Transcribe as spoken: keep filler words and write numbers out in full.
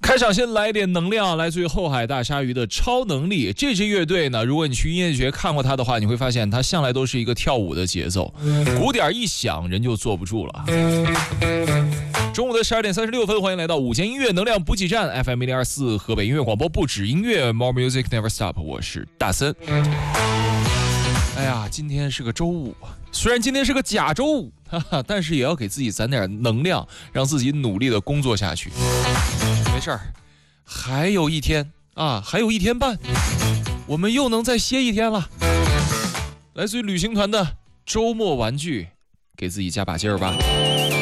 开场先来点能量，来自于后海大鲨鱼的超能力。这支乐队呢，如果你去音乐节看过它的话，你会发现它向来都是一个跳舞的节奏，鼓点一响人就坐不住了。中午的十二点三十六分，欢迎来到午间音乐能量补给站 F M 一零二四河北音乐广播，不止音乐 More Music Never Stop， 我是大森。哎呀，今天是个周五，虽然今天是个假周五，哈哈，但是也要给自己攒点能量，让自己努力的工作下去。没事儿，还有一天啊，还有一天半，我们又能再歇一天了。来自于旅行团的周末玩具，给自己加把劲儿吧。